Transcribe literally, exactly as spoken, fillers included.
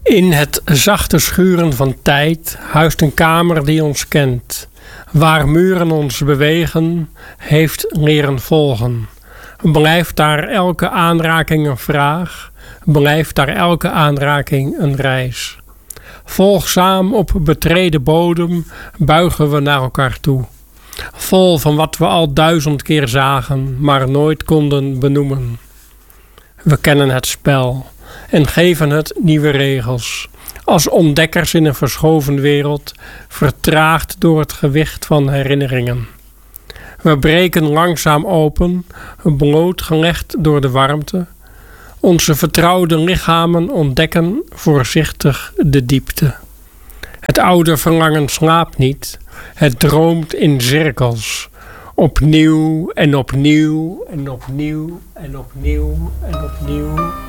In het zachte schuren van tijd huist een kamer die ons kent. Waar muren ons bewegen, heeft leren volgen. Blijft daar elke aanraking een vraag, blijft daar elke aanraking een reis. Volgzaam op betreden bodem buigen we naar elkaar toe. Vol van wat we al duizend keer zagen, maar nooit konden benoemen. We kennen het spel en geven het nieuwe regels. Als ontdekkers in een verschoven wereld, vertraagd door het gewicht van herinneringen. We breken langzaam open, blootgelegd door de warmte. Onze vertrouwde lichamen ontdekken voorzichtig de diepte. Het oude verlangen slaapt niet, het droomt in cirkels. Opnieuw en opnieuw en opnieuw en opnieuw en opnieuw.